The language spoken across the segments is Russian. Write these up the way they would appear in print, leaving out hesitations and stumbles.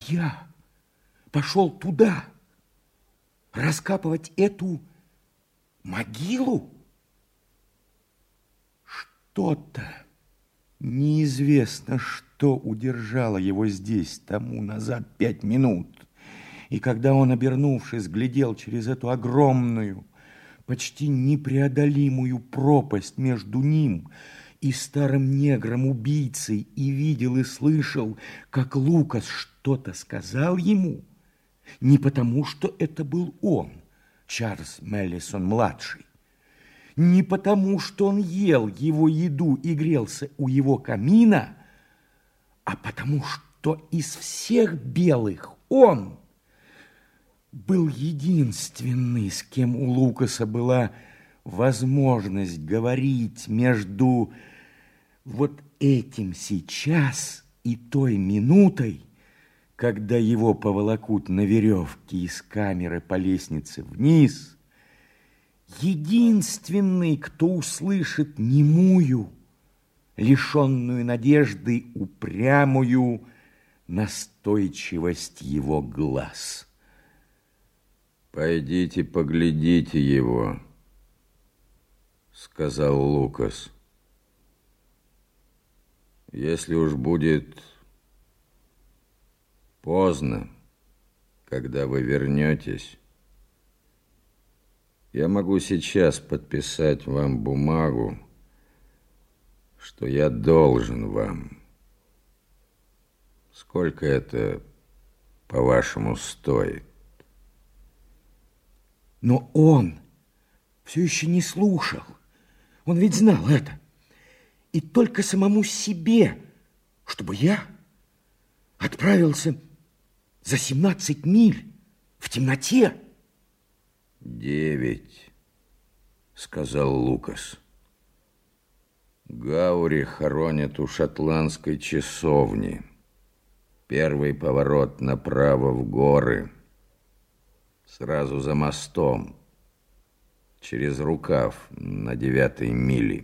я пошел туда, раскапывать эту могилу? Что-то, неизвестно что, удержало его здесь тому назад 5 минут. И когда он, обернувшись, глядел через эту огромную, почти непреодолимую пропасть между ним и старым негром-убийцей и видел и слышал, как Лукас что-то сказал ему, не потому, что это был он, Чарльз Меллисон-младший, не потому, что он ел его еду и грелся у его камина, а потому, что из всех белых он был единственный, с кем у Лукаса была возможность говорить между вот этим сейчас и той минутой, когда его поволокут на веревке из камеры по лестнице вниз, единственный, кто услышит немую, лишенную надежды, упрямую настойчивость его глаз. «Пойдите, поглядите его», — сказал Лукас. «Если уж будет поздно, когда вы вернетесь, я могу сейчас подписать вам бумагу, что я должен вам. Сколько это, по-вашему, стоит?» Но он все еще не слушал. Он ведь знал это. И только самому себе, чтобы я отправился за 17 миль в темноте. 9, сказал Лукас. Гаури хоронят у шотландской часовни. Первый поворот направо в горы, сразу за мостом, через рукав на 9-й миле.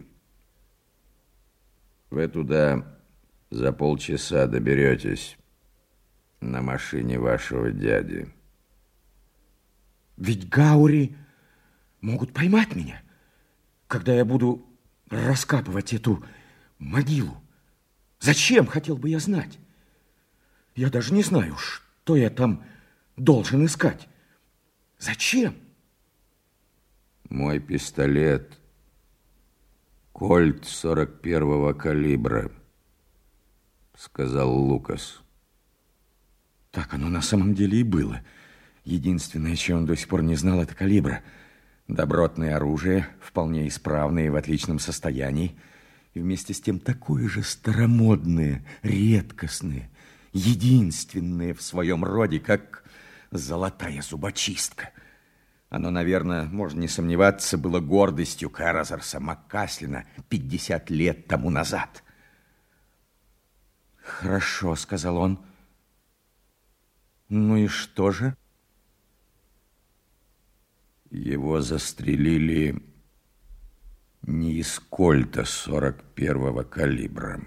Вы туда за полчаса доберетесь на машине вашего дяди. Ведь Гаури могут поймать меня, когда я буду раскапывать эту могилу. Зачем, хотел бы я знать? Я даже не знаю, что я там должен искать. Зачем? Мой пистолет Кольт 41-го калибра, сказал Лукас. Так оно на самом деле и было. Единственное, чего он до сих пор не знал, это калибра. Добротное оружие, вполне исправное и в отличном состоянии. И вместе с тем такое же старомодное, редкостное, единственное в своем роде, как золотая зубочистка. Оно, наверное, можно не сомневаться, было гордостью Каразарса Маккаслина 50 лет тому назад. «Хорошо», — сказал он. «Ну и что же?» Его застрелили не из Кольта 41-го калибра.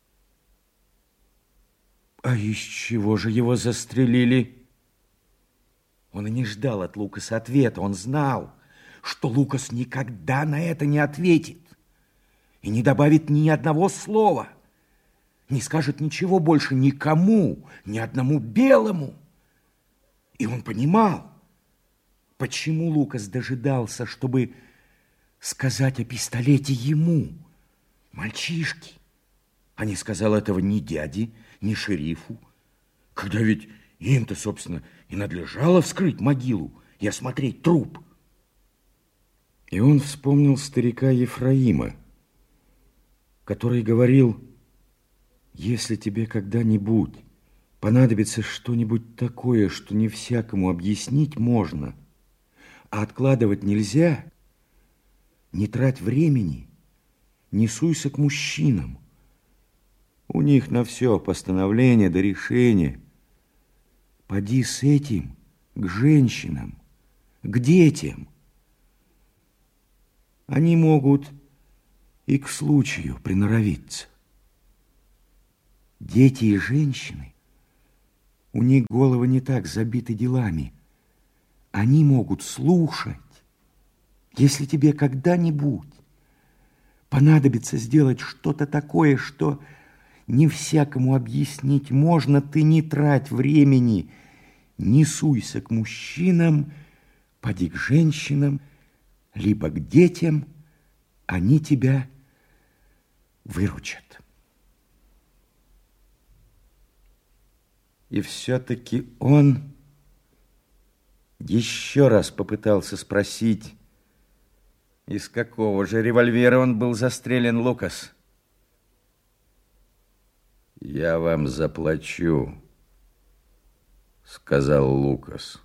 А из чего же его застрелили? Он и не ждал от Лукаса ответа. Он знал, что Лукас никогда на это не ответит и не добавит ни одного слова, не скажет ничего больше никому, ни одному белому. И он понимал, почему Лукас дожидался, чтобы сказать о пистолете ему, мальчишке, а не сказал этого ни дяде, ни шерифу, когда ведь им-то, собственно, и надлежало вскрыть могилу и осмотреть труп. И он вспомнил старика Ефраима, который говорил: если тебе когда-нибудь понадобится что-нибудь такое, что не всякому объяснить можно, а откладывать нельзя, не трать времени, не суйся к мужчинам. У них на все постановление до решения. Поди с этим к женщинам, к детям. Они могут и к случаю приноровиться. Дети и женщины У них головы не так забиты делами. Они могут слушать. Если тебе когда-нибудь понадобится сделать что-то такое, что не всякому объяснить можно, ты не трать времени, не суйся к мужчинам, поди к женщинам, либо к детям, они тебя выручат. И все-таки он еще раз попытался спросить, из какого же револьвера он был застрелен, Лукас? «Я вам заплачу», — сказал Лукас.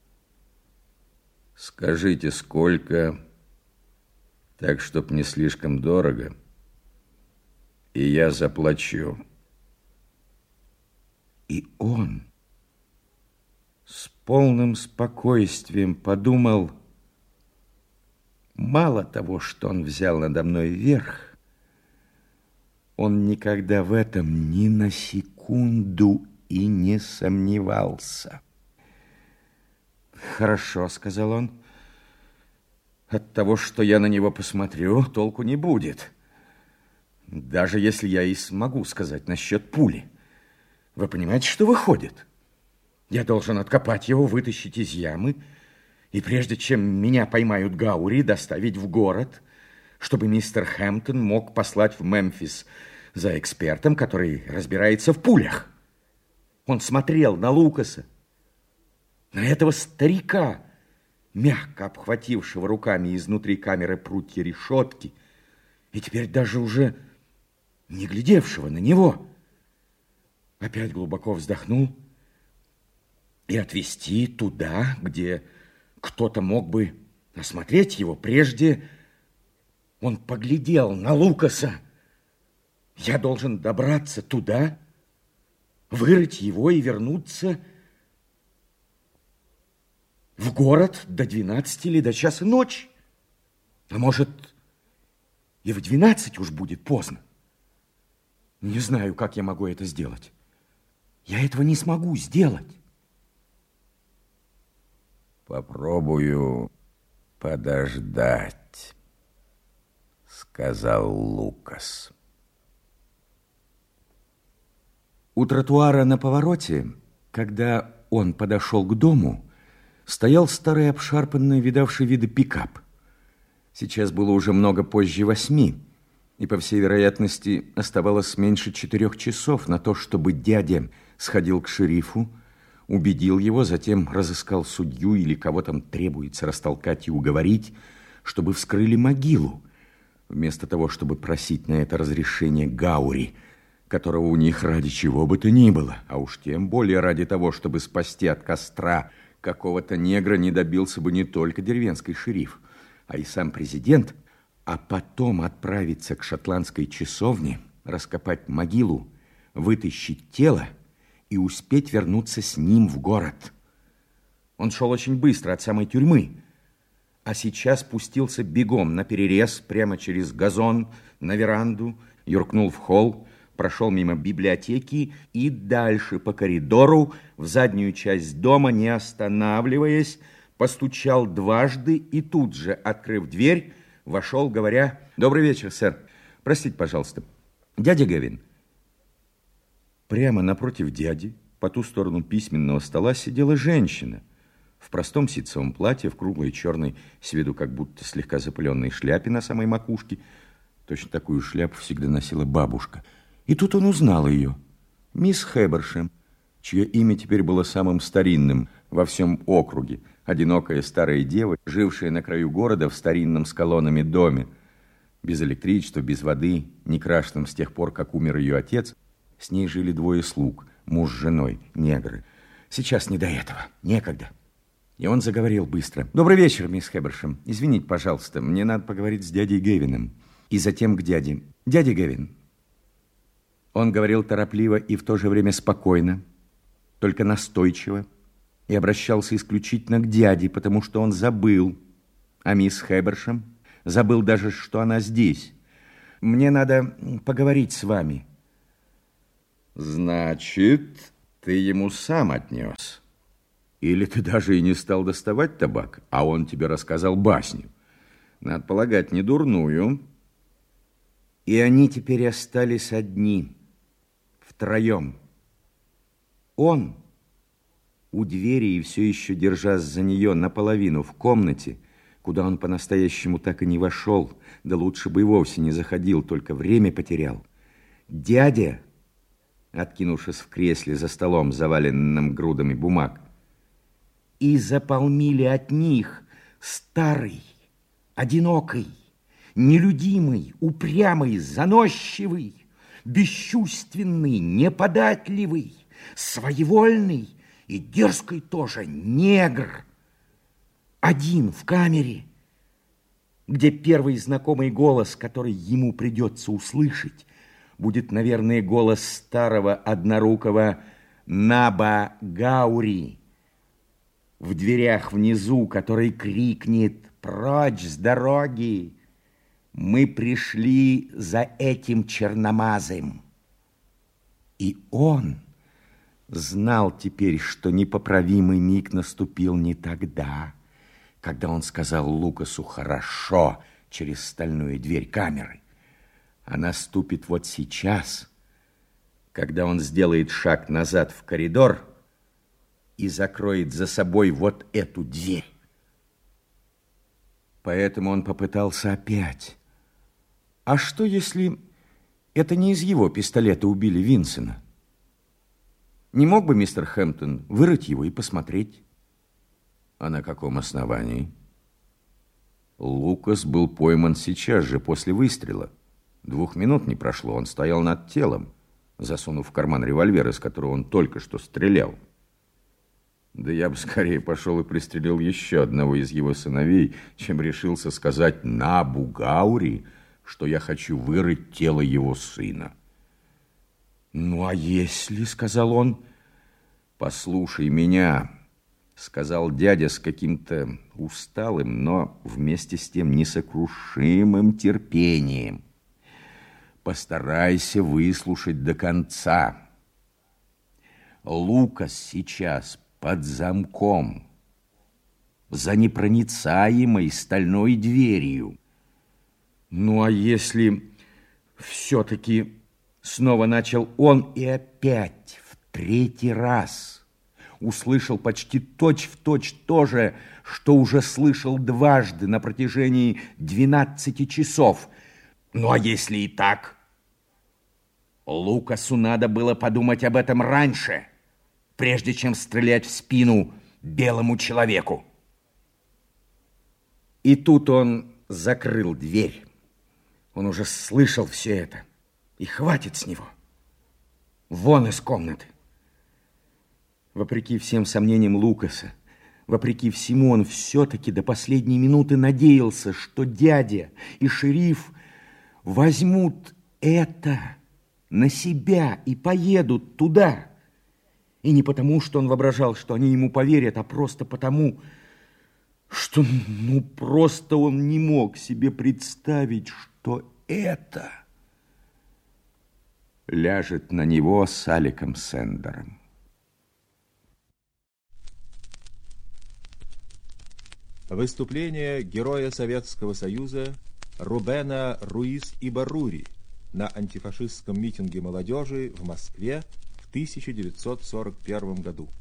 «Скажите, сколько, так, чтоб не слишком дорого, и я заплачу». И он с полным спокойствием подумал, мало того, что он взял надо мной верх, он никогда в этом ни на секунду и не сомневался. «Хорошо», — сказал он, — «от того, что я на него посмотрю, толку не будет. Даже если я и смогу сказать насчет пули. Вы понимаете, что выходит? Я должен откопать его, вытащить из ямы, и прежде чем меня поймают Гаури, доставить в город, чтобы мистер Хэмптон мог послать в Мемфис за экспертом, который разбирается в пулях». Он смотрел на Лукаса, на этого старика, мягко обхватившего руками изнутри камеры прутья решетки, и теперь даже уже не глядевшего на него. Опять глубоко вздохнул и отвести туда, где кто-то мог бы осмотреть его. Прежде он поглядел на Лукаса. Я должен добраться туда, вырыть его и вернуться в город до 12 или до часа ночи. А может, и в 12 уж будет поздно. Не знаю, как я могу это сделать. Я этого не смогу сделать. «Попробую подождать», — сказал Лукас. У тротуара на повороте, когда он подошел к дому, стоял старый обшарпанный, видавший виды пикап. Сейчас было уже много позже 8, и, по всей вероятности, оставалось меньше 4 часов на то, чтобы дядя сходил к шерифу, убедил его, затем разыскал судью или кого там требуется растолкать и уговорить, чтобы вскрыли могилу, вместо того, чтобы просить на это разрешение Гаури, которого у них ради чего бы то ни было, а уж тем более ради того, чтобы спасти от костра какого-то негра, не добился бы не только деревенский шериф, а и сам президент, а потом отправиться к шотландской часовне, раскопать могилу, вытащить тело и успеть вернуться с ним в город. Он шел очень быстро от самой тюрьмы, а сейчас пустился бегом наперерез прямо через газон на веранду, юркнул в холл, прошел мимо библиотеки и дальше по коридору в заднюю часть дома, не останавливаясь, постучал дважды и тут же, открыв дверь, вошел, говоря: «Добрый вечер, сэр. Простите, пожалуйста, дядя Гевин». Прямо напротив дяди, по ту сторону письменного стола, сидела женщина в простом ситцевом платье, в круглой черной, с виду как будто слегка запыленной шляпе на самой макушке. Точно такую шляпу всегда носила бабушка. И тут он узнал ее, мисс Хэбершем, чье имя теперь было самым старинным во всем округе. Одинокая старая дева, жившая на краю города в старинном с колоннами доме, без электричества, без воды, не крашенном с тех пор, как умер ее отец. С ней жили 2 слуг, муж с женой, негры. Сейчас не до этого, некогда. И он заговорил быстро. «Добрый вечер, мисс Хэбершем. Извините, пожалуйста, мне надо поговорить с дядей Гевином». И затем к дяде. «Дядя Гевин». Он говорил торопливо и в то же время спокойно, только настойчиво, и обращался исключительно к дяде, потому что он забыл о мисс Хэбершем, забыл даже, что она здесь. «Мне надо поговорить с вами». «Значит, ты ты ему сам отнес. Или ты даже и не стал доставать табак, а он тебе рассказал басню. Надо полагать, не дурную. И они теперь остались одни, втроем. Он у двери и все еще, держась за нее наполовину в комнате, куда он по-настоящему так и не вошел, да лучше бы и вовсе не заходил, только время потерял. Дядя, откинувшись в кресле за столом, заваленным грудами бумаг, и заполнили от них старый, одинокий, нелюдимый, упрямый, заносчивый, бесчувственный, неподатливый, своевольный и дерзкий тоже негр. Один в камере, где первый знакомый голос, который ему придется услышать, будет, наверное, голос старого однорукого Наба Гаури в дверях внизу, который крикнет: «Прочь с дороги! Мы пришли за этим черномазым!» И он знал теперь, что непоправимый миг наступил не тогда, когда он сказал Лукасу «хорошо» через стальную дверь камеры, а наступит вот сейчас, когда он сделает шаг назад в коридор и закроет за собой вот эту дверь. Поэтому он попытался опять. А что, если это не из его пистолета убили Винсена? Не мог бы мистер Хэмптон вырыть его и посмотреть? А на каком основании? Лукас был пойман сейчас же после выстрела. 2 минут не прошло, он стоял над телом, засунув в карман револьвер, из которого он только что стрелял. Да я бы скорее пошел и пристрелил еще одного из его сыновей, чем решился сказать Набу Гаури, что я хочу вырыть тело его сына. «Ну, а если, — сказал он, — послушай меня, — сказал дядя с каким-то усталым, но вместе с тем несокрушимым терпением, — постарайся выслушать до конца. Лукас сейчас под замком, за непроницаемой стальной дверью. Ну, а если все-таки... Снова начал он и опять в 3-й раз услышал почти точь-в-точь то же, что уже слышал дважды на протяжении 12 часов. Ну, а если и так? Лукасу надо было подумать об этом раньше, прежде чем стрелять в спину белому человеку. И тут он закрыл дверь. Он уже слышал все это. И хватит с него. Вон из комнаты. Вопреки всем сомнениям Лукаса, вопреки всему, он все-таки до последней минуты надеялся, что дядя и шериф возьмут это на себя и поедут туда. И не потому, что он воображал, что они ему поверят, а просто потому, что просто он не мог себе представить, что это ляжет на него с Аликом Сендером. Выступление героя Советского Союза Рубена Руис Ибаррури на антифашистском митинге молодежи в Москве в 1941 году.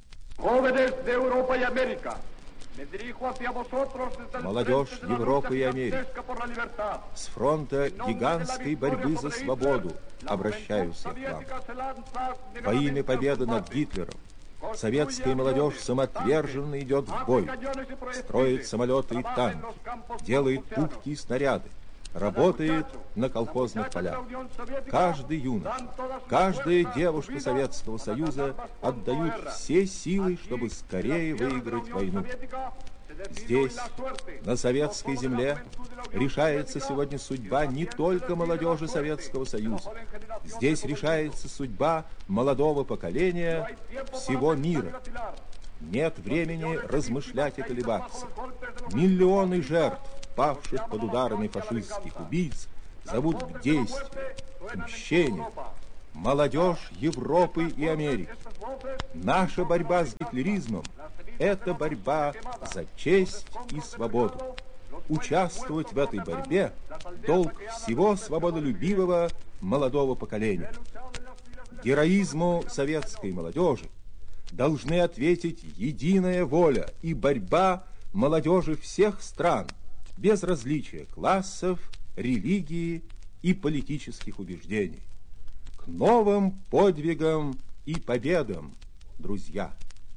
Молодежь Европы и Америки, с фронта гигантской борьбы за свободу обращаюсь я к вам. Во имя победы над Гитлером советская молодежь самоотверженно идет в бой, строит самолеты и танки, делает пушки и снаряды, работает на колхозных полях. Каждый юноша, каждая девушка Советского Союза отдают все силы, чтобы скорее выиграть войну. Здесь, на советской земле, решается сегодня судьба не только молодежи Советского Союза. Здесь решается судьба молодого поколения всего мира. Нет времени размышлять и колебаться. Миллионы жертв, павших под ударами фашистских убийц, зовут к действию, к мщению. молодежь Европы и Америки. Наша борьба с гитлеризмом – это борьба за честь и свободу. Участвовать в этой борьбе – долг всего свободолюбивого молодого поколения. Героизму советской молодежи должны ответить единая воля и борьба молодежи всех стран, без различия классов, религии и политических убеждений. К новым подвигам и победам, друзья!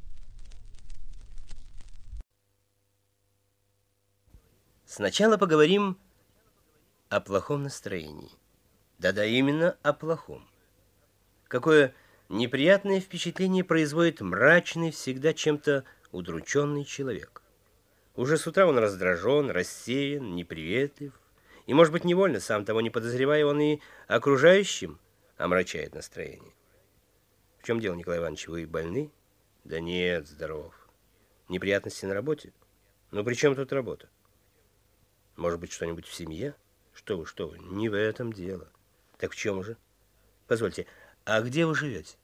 Сначала поговорим о плохом настроении. Да-да, именно о плохом. Какое неприятное впечатление производит мрачный, всегда чем-то удрученный человек. Уже с утра он раздражен, рассеян, неприветлив, и, может быть, невольно, сам того не подозревая, он и окружающим омрачает настроение. В чем дело, Николай Иванович, вы больны? Да нет, здоров. Неприятности на работе? Ну, при чем тут работа? Может быть, что-нибудь в семье? Что вы, не в этом дело. Так в чем же? Позвольте, а где вы живете?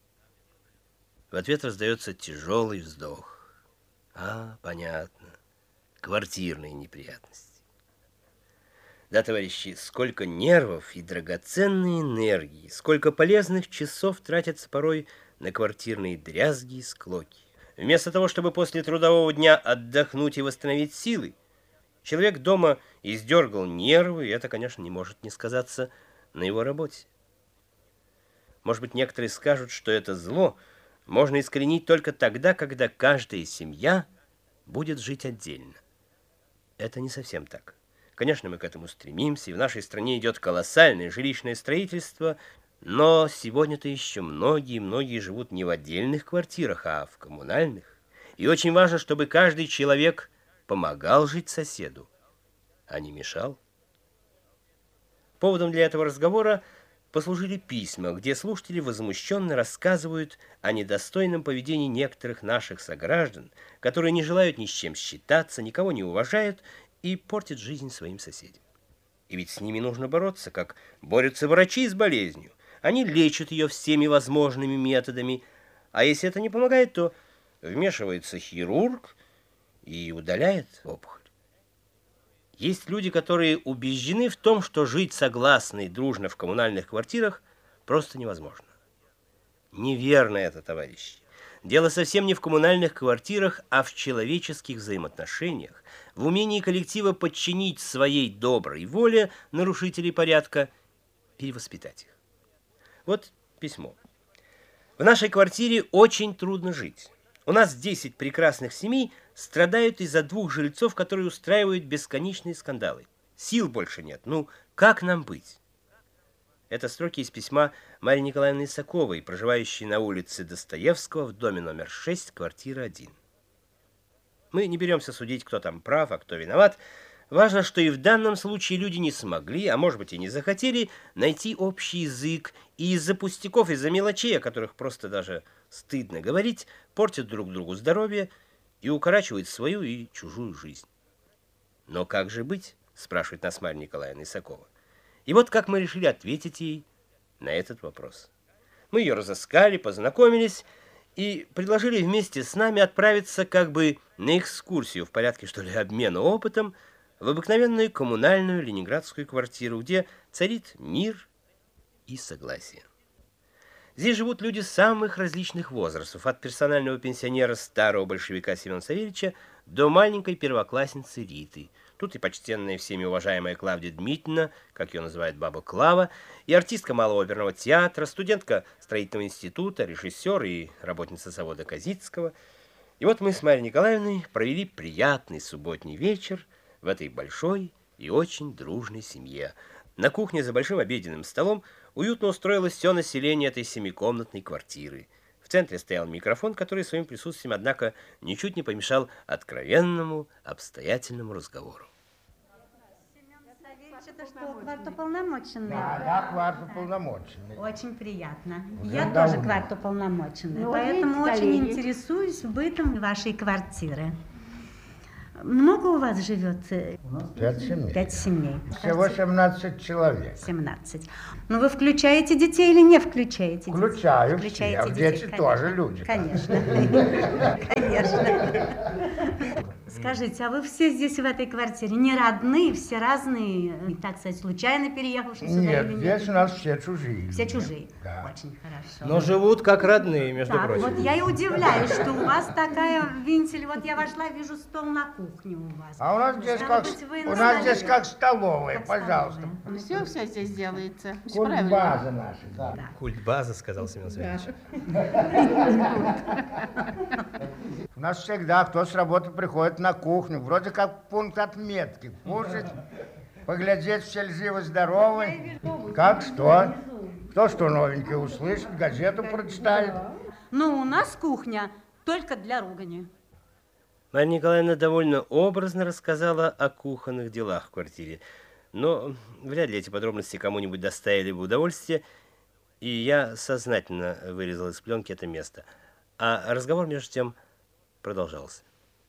В ответ раздается тяжелый вздох. А, понятно. Квартирные неприятности. Да, товарищи, сколько нервов и драгоценной энергии, сколько полезных часов тратятся порой на квартирные дрязги и склоки. Вместо того, чтобы после трудового дня отдохнуть и восстановить силы, человек дома издергал нервы, и это, конечно, не может не сказаться на его работе. Может быть, некоторые скажут, что это зло можно искоренить только тогда, когда каждая семья будет жить отдельно. Это не совсем так. Конечно, мы к этому стремимся, и в нашей стране идет колоссальное жилищное строительство, но сегодня-то еще многие живут не в отдельных квартирах, а в коммунальных. И очень важно, чтобы каждый человек помогал жить соседу, а не мешал. Поводом для этого разговора послужили письма, где слушатели возмущенно рассказывают о недостойном поведении некоторых наших сограждан, которые не желают ни с чем считаться, никого не уважают и портят жизнь своим соседям. И ведь с ними нужно бороться, как борются врачи с болезнью. Они лечат ее всеми возможными методами, а если это не помогает, то вмешивается хирург и удаляет опухоль. Есть люди, которые убеждены в том, что жить согласно и дружно в коммунальных квартирах просто невозможно. Неверно это, товарищи. Дело совсем не в коммунальных квартирах, а в человеческих взаимоотношениях, в умении коллектива подчинить своей доброй воле нарушителей порядка, перевоспитать их. Вот письмо. В нашей квартире очень трудно жить. У нас 10 прекрасных семей страдают из-за 2 жильцов, которые устраивают бесконечные скандалы. Сил больше нет. Ну, как нам быть? Это строки из письма Марии Николаевны Исаковой, проживающей на улице Достоевского в доме номер 6, квартира 1. Мы не беремся судить, кто там прав, а кто виноват. Важно, что и в данном случае люди не смогли, а может быть и не захотели, найти общий язык, и из-за пустяков, из-за мелочей, о которых просто даже стыдно говорить, портят друг другу здоровье и укорачивают свою и чужую жизнь. Но как же быть, спрашивает нас Марья Николаевна Исакова. И вот как мы решили ответить ей на этот вопрос. Мы ее разыскали, познакомились и предложили вместе с нами отправиться как бы на экскурсию в порядке, что ли, обмена опытом в обыкновенную коммунальную ленинградскую квартиру, где царит мир и согласие. Здесь живут люди самых различных возрастов, от персонального пенсионера старого большевика Семена Савельича до маленькой первоклассницы Риты. Тут и почтенная всеми уважаемая Клавдия Дмитриевна, как ее называет баба Клава, и артистка Малого оперного театра, студентка строительного института, режиссер и работница завода Козицкого. И вот мы с Марьей Николаевной провели приятный субботний вечер в этой большой и очень дружной семье. На кухне за большим обеденным столом уютно устроилось все население этой 7-комнатной квартиры. В центре стоял микрофон, который своим присутствием, однако, ничуть не помешал откровенному, обстоятельному разговору. Это что, квартуполномоченный? Да, квартуполномоченный. Очень приятно. Я тоже квартуполномоченная, поэтому очень интересуюсь бытом вашей квартиры. Много у вас живет? 5 семей. 5 семей. Всего 17 человек. 17. Ну, вы включаете детей или не включаете детей? Включаю Включаете все. детей, Дети конечно. тоже люди. Конечно. Конечно. Скажите, а вы все здесь в этой квартире не родные, все разные, так сказать, случайно переехавшие сюда Нет, или здесь у нас все чужие. Все чужие? Да. Очень хорошо. Но живут как родные, между Так, прочим. вот я и удивляюсь, что у вас такая винтель. Вот я вошла, вижу стол на кухне у вас. А у нас здесь Стало как, быть, вы у на нас столе. здесь как столовая, Как пожалуйста. столовая. Все здесь делается. Всё Культ правильно. база наша, да. Культ базы, сказал Семен Савельевич. У нас всегда кто с работы приходит на кухню, вроде как пункт отметки, кушать, поглядеть, все ли живы-здоровы, как что, кто что новенькое услышит, газету прочитает. Ну, у нас кухня только для ругани. Марья Николаевна довольно образно рассказала о кухонных делах в квартире. Но вряд ли эти подробности кому-нибудь доставили бы удовольствие, и я сознательно вырезал из пленки это место. А разговор, между тем, продолжался.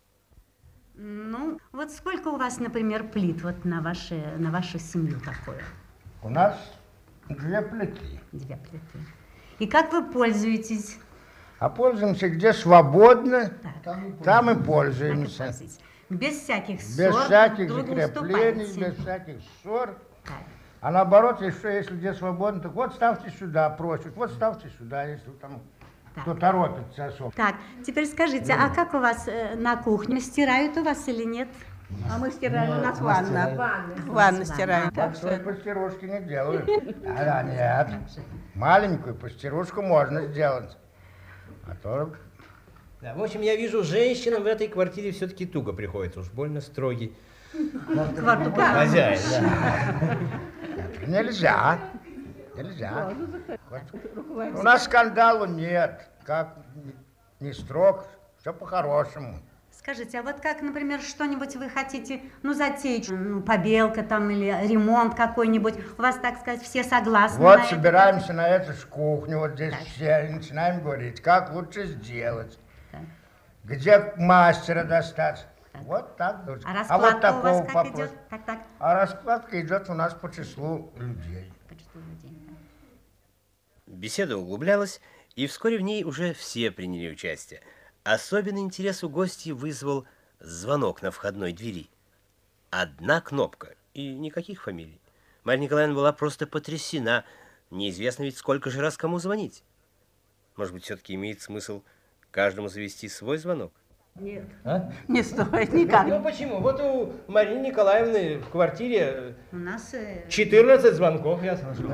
Ну, вот сколько у вас, например, плит вот на вашу семью такое? У нас 2 плиты. 2 плиты. И как вы пользуетесь? А пользуемся где свободно, Так. там и Как вы пользуемся. пользуетесь? Без всяких Без ссор, всяких друг другу закреплений, уступаете? без всяких ссор. Так. А наоборот, еще если где свободно, так вот ставьте сюда, просят, вот ставьте сюда, если там Так. кто торопится особо. Так, теперь скажите, а как у вас на кухне? Стирают у вас или нет? А мы стираем, у нас ванна. Ванна стираем. Так Большой что постирушки не делают. Да, нет. Маленькую постирушку можно сделать. А то Да, в общем, я вижу, женщинам в этой квартире все-таки туго приходится, уж больно строгий хозяин. Да. нельзя. Нельзя. Вот. У нас скандалу нет. Как не строг, все по-хорошему. Скажите, а вот как, например, что-нибудь вы хотите, ну, затеять, ну, побелка там или ремонт какой-нибудь, у вас, так сказать, все согласны на Вот это? собираемся на эту ж кухню, вот здесь Так. все, и начинаем говорить, как лучше сделать, Так. где мастера достать. Вот так. А вот раскладка такого у вас как попросим. идет? Так, А раскладка идет у нас по числу людей. по числу людей. Беседа углублялась, и вскоре в ней уже все приняли участие. Особенный интерес у гостей вызвал звонок на входной двери. Одна кнопка и никаких фамилий. Марья Николаевна была просто потрясена. Неизвестно ведь, сколько же раз кому звонить. Может быть, все-таки имеет смысл каждому завести свой звонок? Нет. не стоит никак. Ну почему? Вот у Марии Николаевны в квартире У нас, 14 звонков, я слышал.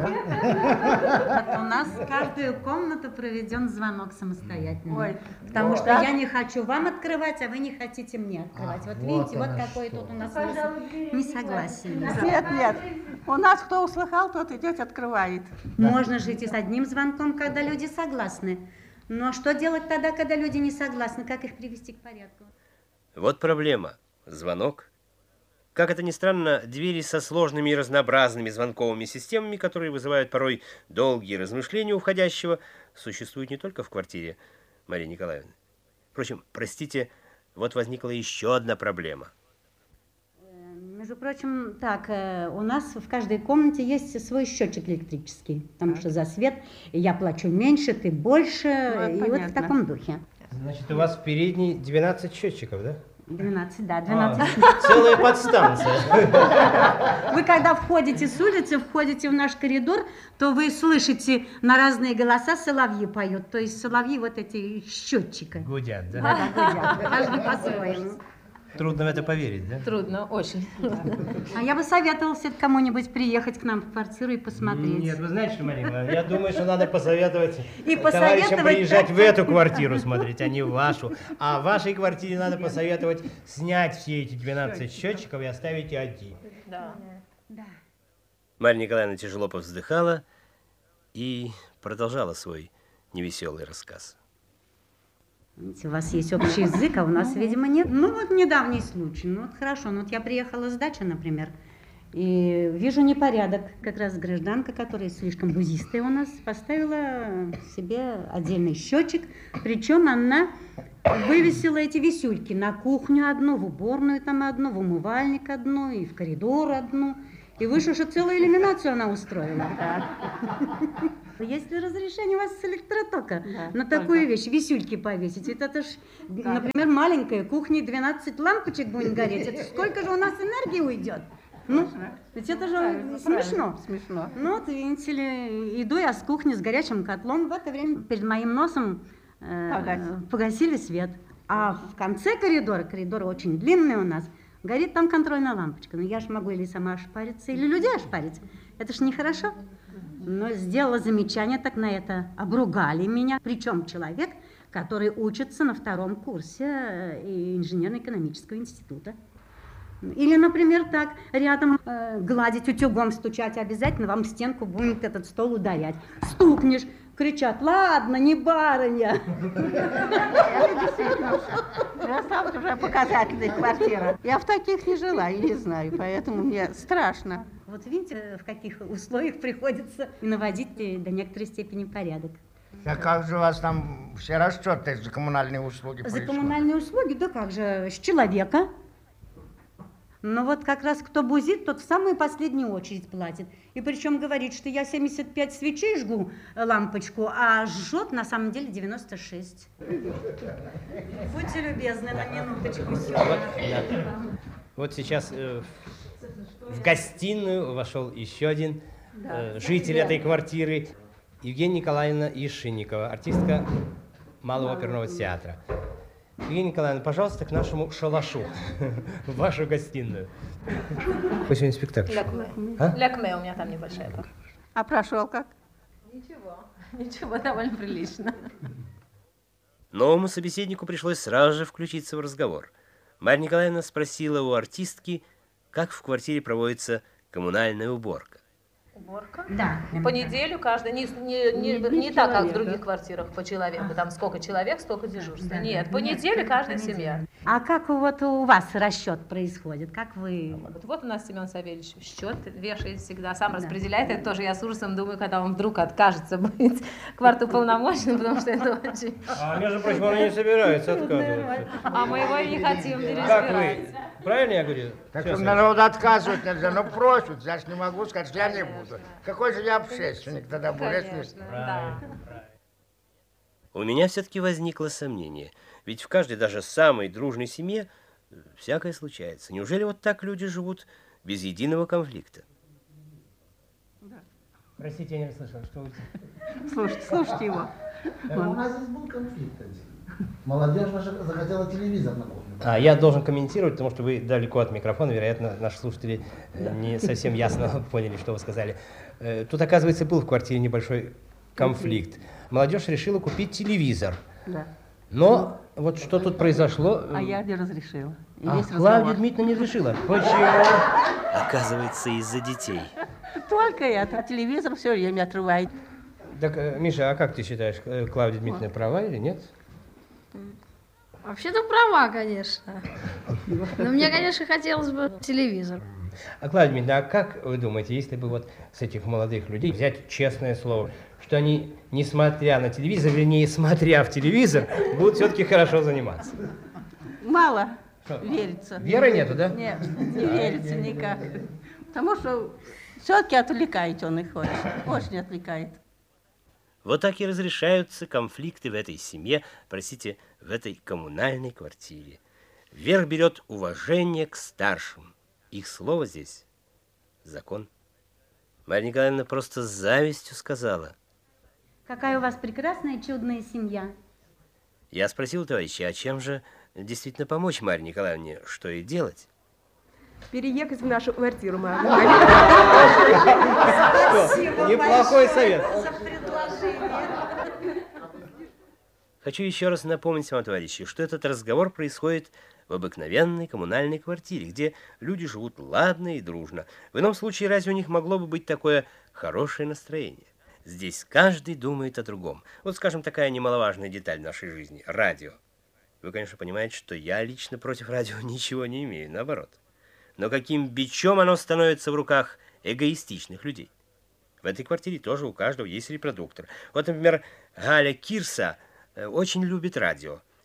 у нас каждую комнату проведен звонок самостоятельно. Ой. Потому что Да? я не хочу вам открывать, а вы не хотите мне открывать. Вот видите, вот какой тут у нас несогласие. Нет, нет. У нас кто услыхал, тот идет, открывает. Можно жить и с одним звонком, когда люди согласны. Но что делать тогда, когда люди не согласны? Как их привести к порядку? Вот проблема. Звонок. Как это ни странно, двери со сложными и разнообразными звонковыми системами, которые вызывают порой долгие размышления у входящего, существуют не только в квартире Марии Николаевны. Впрочем, простите, вот возникла еще одна проблема. Между прочим, так, у нас в каждой комнате есть свой счетчик электрический, потому что за свет я плачу меньше, ты больше, это и вот в понятно. таком духе. Значит, у вас в передней 12 счетчиков, да? 12, да, 12. Целая подстанция. Вы когда входите с улицы, входите в наш коридор, то вы слышите на разные голоса соловьи поют, то есть соловьи вот эти счетчика. Гудят, да? Да, гудят, каждый по-своему. Трудно в это поверить, да? Трудно, очень. А я бы советовала все-таки кому-нибудь приехать к нам в квартиру и посмотреть. Нет, вы знаете что, Марина, я думаю, что надо посоветовать И товарищам посоветовать, приезжать да. в эту квартиру смотреть, а не в вашу. А в вашей квартире надо посоветовать снять все эти 12 счетчиков и оставить один. Да. Да. Марья Николаевна тяжело повздыхала и продолжала свой невеселый рассказ. Видите, у вас есть общий язык, а у нас, видимо, нет. Ну, вот недавний случай. Ну, вот хорошо. Ну, вот я приехала с дачи, например, и вижу непорядок. Как раз гражданка, которая слишком бузистая у нас, поставила себе отдельный счетчик. Причем она вывесила эти висюльки на кухню одну, в уборную там одну, в умывальник одну, и в коридор одну. И выше уже целую иллюминацию она устроила. Есть ли разрешение у вас с электротока на такую вещь, висюльки повесить? Ведь это ж, например, маленькая кухня, 12 лампочек будет гореть. Это сколько же у нас энергии уйдет? Ну, ведь это же смешно. Смешно. Ну, вот, видите ли, иду я с кухни с горячим котлом, в это время перед моим носом погасили свет. А в конце коридора, коридор очень длинный у нас, горит там контрольная лампочка. Но я ж могу или сама ошпариться, или людей ошпарить. Это ж нехорошо. Но сделала замечание, так на это обругали меня. Причем человек, который учится на 2-м курсе инженерно-экономического института. Или, например, так, рядом гладить утюгом, стучать, обязательно вам в стенку будет этот стол ударять. Стукнешь, кричат: ладно, не барыня. Это действительно уже показательная квартира. Я в таких не жила и не знаю, поэтому мне страшно. Вот видите, в каких условиях приходится наводить до некоторой степени порядок. А как же у вас там все расчеты за коммунальные услуги За происходят? коммунальные услуги, да как же, с человека. Но вот как раз кто бузит, тот в самую последнюю очередь платит. И причем говорит, что я 75 свечей жгу лампочку, а жжет на самом деле 96. Будьте любезны на минуточку, Сёма. Вот сейчас в гостиную вошел еще один житель этой квартиры, Евгения Николаевна Ешинникова, артистка Малого оперного театра. Евгения Николаевна, пожалуйста, к нашему шалашу, в вашу гостиную. Какой сегодня спектакль? Лякме у меня там небольшая. А прошел как? Ничего, довольно прилично. Новому собеседнику пришлось сразу же включиться в разговор. Марья Николаевна спросила у артистки, как в квартире проводится коммунальная уборка. Уборка? Да. По неделю каждый, не так, как в других квартирах по человеку. Там сколько человек, столько дежурства. Нет, по неделе каждая семья. А как вот у вас расчет происходит? Как вы... Вот у нас Семен Савельевич счет вешает всегда, сам распределяет. Это тоже я с ужасом думаю, когда он вдруг откажется быть квартуполномоченным, потому что это очень... А между прочим, он не собирается отказываться. А мы его и не хотим Как вы? переизбирать. Правильно я говорю? Так что народу отказывать нельзя, ну просят, я ж не могу сказать, что я не буду. Какой же я общественник тогда буду, если... Конечно, да. У меня все-таки возникло сомнение. Ведь в каждой, даже самой дружной семье, всякое случается. Неужели вот так люди живут без единого конфликта? Простите, я не расслышал, что вы... Слушайте его. У нас здесь был конфликт. Молодежь наша захотела телевизор на кухню. Я должен комментировать, потому что вы далеко от микрофона, вероятно, наши слушатели не совсем ясно поняли, что вы сказали. Тут, оказывается, был в квартире небольшой конфликт. Молодежь решила купить телевизор. Да. Но вот что тут произошло... А я не разрешила. И весь Клавдия разговор. Дмитриевна не разрешила. Почему? Оказывается, из-за детей. Только это. А телевизор все время отрывает. Так, Миша, а как ты считаешь, Клавдия Дмитриевна права или нет? Вообще-то права, конечно. Но мне, конечно, хотелось бы телевизор. А, Клавдия Дмитриевна, а как вы думаете, если бы вот с этих молодых людей взять честное слово, что они, несмотря на телевизор, вернее, смотря в телевизор, будут все-таки хорошо заниматься? Мало верится. Веры нету, да? Нет, не верится никак. Потому что все-таки отвлекает он их очень отвлекает. Вот так и разрешаются конфликты в этой семье, простите, в этой коммунальной квартире. Вверх берет уважение к старшим. Их слово здесь – закон. Марья Николаевна просто с завистью сказала. Какая у вас прекрасная, чудная семья. Я спросил товарища, а чем же действительно помочь Марье Николаевне, что и делать? Переехать в нашу квартиру, мама. Неплохой совет. Хочу еще раз напомнить вам, товарищи, что этот разговор происходит в обыкновенной коммунальной квартире, где люди живут ладно и дружно. В ином случае, разве у них могло бы быть такое хорошее настроение? Здесь каждый думает о другом. Вот, скажем, такая немаловажная деталь нашей жизни – радио. Вы, конечно, понимаете, что я лично против радио ничего не имею, наоборот. Но каким бичом оно становится в руках эгоистичных людей? В этой квартире тоже у каждого есть репродуктор. Вот, например, Галя Кирса очень любит радио.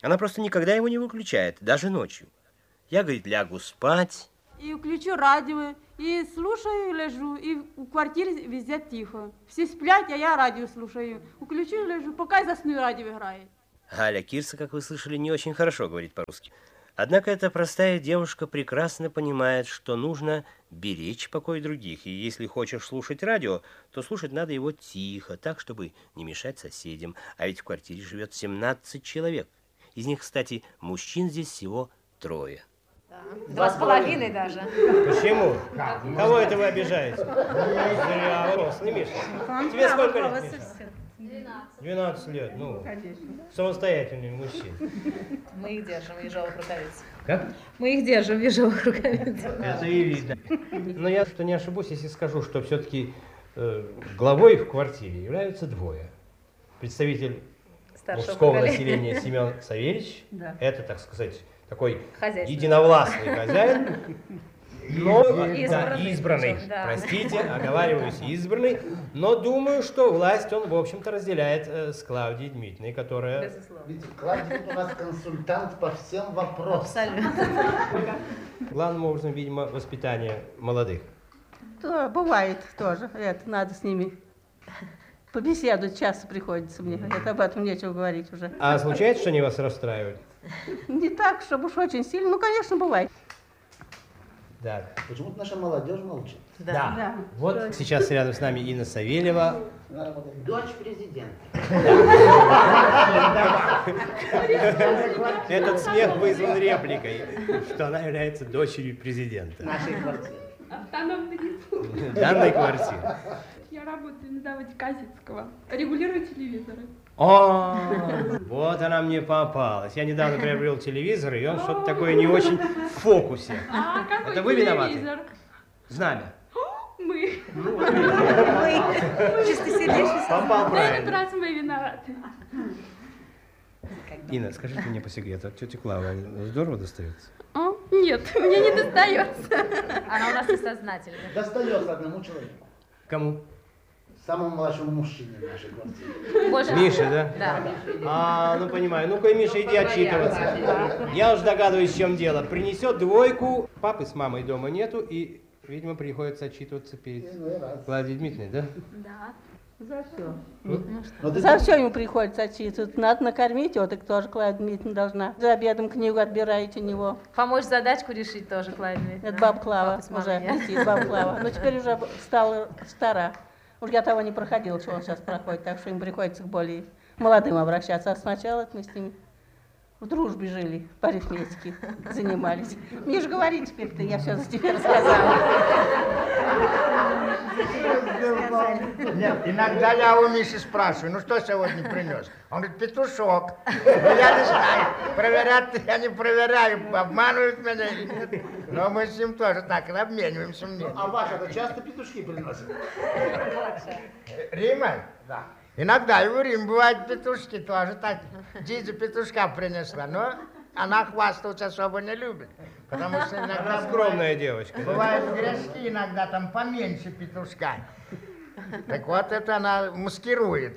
Она просто никогда его не выключает, даже ночью. Я, говорит, лягу спать. И включу радио, и слушаю, лежу, и в квартире везде тихо. Все сплят, а я радио слушаю. Включу, лежу, пока засну, радио играет. Галя Кирса, как вы слышали, не очень хорошо говорит по-русски. Однако эта простая девушка прекрасно понимает, что нужно беречь покой других. И если хочешь слушать радио, то слушать надо его тихо, так, чтобы не мешать соседям. А ведь в квартире живет 17 человек. Из них, кстати, мужчин здесь всего 3. 2,5 даже. Почему? Кого это вы обижаете? Зря, взрослый Миша. Тебе сколько лет, Миша? 12 лет, ну, самостоятельный мужчина. Мы их держим в ежовых рукавицах. Как? Мы их держим в ежовых рукавицах. Это и видно. Но я что не ошибусь, если скажу, что все-таки главой в квартире являются 2. Представитель мужского населения Семен Савельевич, это, так сказать, такой единовластный хозяин, но избранный, простите, оговариваюсь, избранный, но думаю, что власть он, в общем-то, разделяет с Клавдией Дмитриевной, которая... Видите, Клавдия у нас консультант по всем вопросам. Абсолютно. Главным образом, видимо, воспитание молодых. То бывает тоже, это надо с ними побеседовать, часто приходится мне, это об этом нечего говорить уже. А случается, что они вас расстраивают? Не так, чтобы уж очень сильно, ну, конечно, бывает. Да. Почему-то наша молодежь молчит. Да. Вот сейчас рядом с нами Инна Савельева. Дочь президента. Этот смех вызван репликой, что она является дочерью президента. Нашей квартиры. Данной квартиры. Я работаю на заводе Казицкого. Регулирую телевизоры. О, вот она мне попалась. Я недавно приобрел телевизор, и он что-то такое не очень в фокусе. А какой это вы виноваты? телевизор? Знамя. Мы. Чистосердечно. Попал На этот правильно. раз мы виноваты. Инна, скажите мне по секрету, тетя Клава здорово достается? Нет, мне не достается. Она у нас несознательная. Достается одному человеку. Кому? Самому младшему мужчине в нашей квартире. Больше... Миша, да? Да. Ну понимаю. Ну-ка, Миша, иди отчитываться. Я уж догадываюсь, в чем дело. Принесет 2, папы с мамой дома нету, и, видимо, приходится отчитываться перед Клавдией Дмитриевной, да? Да. За все. За все ему приходится отчитываться. Надо накормить его, так тоже Клавдия Дмитриевна должна. За обедом книгу отбираете у него. Помочь задачку решить тоже, Клавдия Дмитриевна. Это баба Клава уже летит, баба Клава. Но теперь уже стала стара. Уж я того не проходила, что он сейчас проходит, так что им приходится к более молодым обращаться. А сначала мы с ними в дружбе жили, по арифметике занимались. Мне же говори теперь-то, я все за тебя рассказала. Нет, иногда я у Миши спрашиваю, ну что сегодня принес? Он говорит, петушок. Я не знаю, проверять я не проверяю, обманывают меня или нет. Но мы с ним тоже так обмениваемся мнением. А ваша-то часто петушки приносят? Рима? Да. Иногда и у Рим бывают петушки тоже так. Дидя петушка принесла, но она хвастаться особо не любит. Потому что иногда скромная девочка. Бывают грешки иногда там поменьше петушка. Так вот это она маскирует.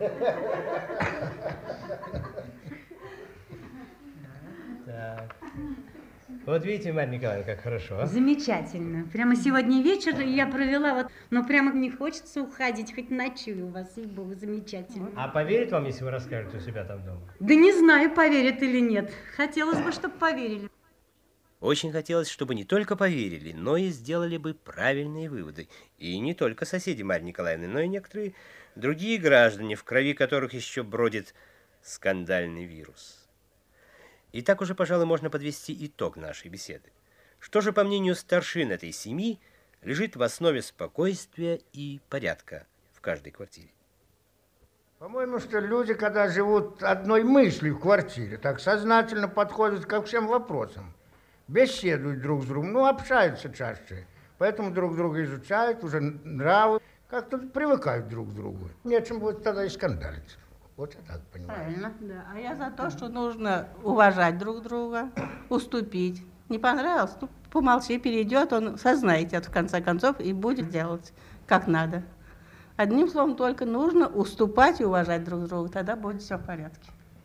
Так. Вот видите, Марья Николаевна, как хорошо. Замечательно. Прямо сегодня вечер я провела, вот, но прямо не хочется уходить, хоть ночую у вас, и Бог, замечательно. А поверит вам, если вы расскажете у себя там дома? Да не знаю, поверят или нет. Хотелось бы, чтобы поверили. Очень хотелось, чтобы не только поверили, но и сделали бы правильные выводы. И не только соседи Марьи Николаевны, но и некоторые другие граждане, в крови которых еще бродит скандальный вирус. И так уже, пожалуй, можно подвести итог нашей беседы. Что же, по мнению старшин этой семьи, лежит в основе спокойствия и порядка в каждой квартире? По-моему, что люди, когда живут одной мыслью в квартире, так сознательно подходят ко всем вопросам. Беседуют друг с другом, ну, общаются чаще. Поэтому друг друга изучают, уже нравы, как-то привыкают друг к другу. Нечем будет тогда и скандалить. Вот я так понимаю. Правильно, да. А я за то, что нужно уважать друг друга, уступить. Не понравилось, ну, помолчи, перейдет, он сознает это в конце концов и будет делать как надо. Одним словом, только нужно уступать и уважать друг друга, тогда будет все в порядке.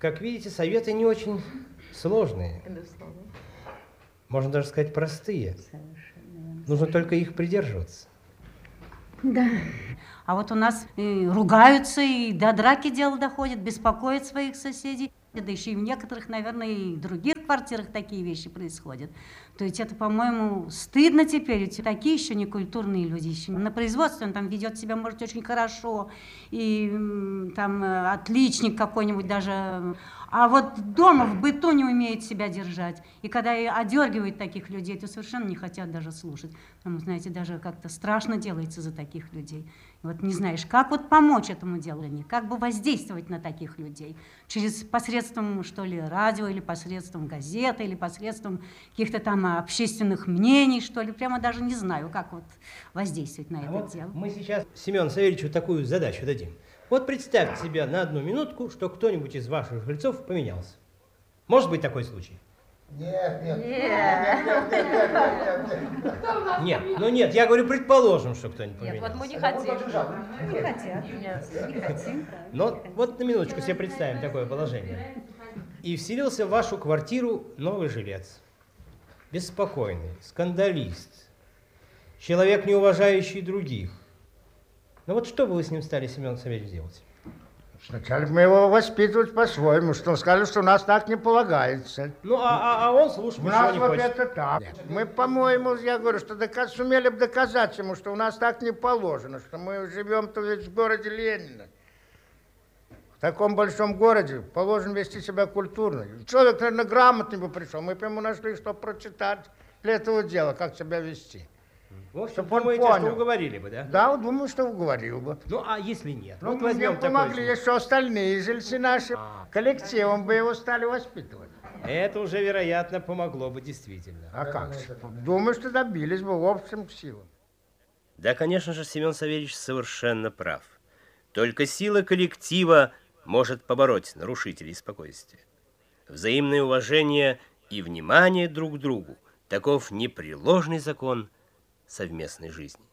как видите, советы не очень сложные. Можно даже сказать, простые. Нужно только их придерживаться. Да. А вот у нас и ругаются, и до драки дело доходит, беспокоят своих соседей. Да еще и в некоторых, наверное, и в других квартирах такие вещи происходят. То есть это, по-моему, стыдно теперь. Ведь такие еще некультурные люди. Еще на производстве он там ведет себя, может, очень хорошо. И там отличник какой-нибудь даже. А вот дома в быту не умеет себя держать. И когда и одергивают таких людей, то совершенно не хотят даже слушать. Потому, знаете, даже как-то страшно делается за таких людей. И вот не знаешь, как вот помочь этому делу, как бы воздействовать на таких людей. Через посредством, что ли, радио, или посредством газеты, или посредством каких-то там общественных мнений, что ли. Прямо даже не знаю, как вот воздействовать на это дело. Мы сейчас Семену Савельевичу такую задачу дадим. Вот представьте себе на одну минутку, что кто-нибудь из ваших жильцов поменялся. Может быть такой случай? Нет. Нет, ну нет, я говорю, предположим, что кто-нибудь поменялся. Нет, вот мы не хотим. Не хотят. Не хотим. Но вот на минуточку себе представим такое положение. И вселился в вашу квартиру новый жилец. Беспокойный, скандалист, человек, не уважающий других. Ну вот что бы вы с ним стали, Семен Савельевич, делать? Сначала мы его воспитывать по-своему, что он сказал, что у нас так не полагается. Ну, а он слушать у нас не вот хочет. это так. Мы, по-моему, я говорю, что сумели бы доказать ему, что у нас так не положено, что мы живем-то ведь в городе Ленина. В таком большом городе положено вести себя культурно. Человек, наверное, грамотный бы пришел, мы бы ему нашли, что прочитать для этого дела, как себя вести. В общем, думаете, что уговорили бы, да? Да, думаю, что уговорил бы. Ну, а если нет? Ну, вот возьмем мне помогли еще остальные жильцы наши. Коллективом бы его стали воспитывать. Это уже, вероятно, помогло бы действительно. А как же? Думаю, что добились бы в общем силам. Да, конечно же, Семен Савельевич совершенно прав. Только сила коллектива может побороть нарушителей спокойствия. Взаимное уважение и внимание друг к другу – таков непреложный закон совместной жизни.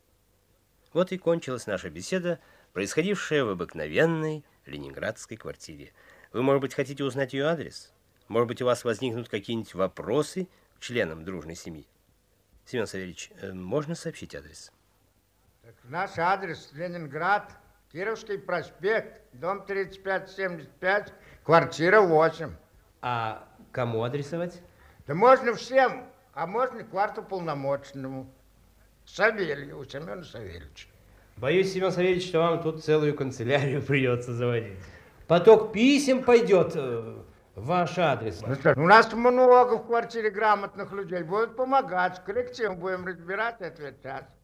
Вот и кончилась наша беседа, происходившая в обыкновенной ленинградской квартире. Вы, может быть, хотите узнать ее адрес? Может быть, у вас возникнут какие-нибудь вопросы к членам дружной семьи? Семен Савельевич, можно сообщить адрес? Так, наш адрес Ленинград, Кировский проспект, дом 3575, квартира 8. А кому адресовать? Да можно всем, а можно квартуполномоченному. Савельеву, Семену Савельевичу. Боюсь, Семен Савельевич, что вам тут целую канцелярию придется заводить. Поток писем пойдет в ваш адрес. Ну что, у нас много в квартире грамотных людей. Будут помогать, с коллективом будем разбирать и отвечать.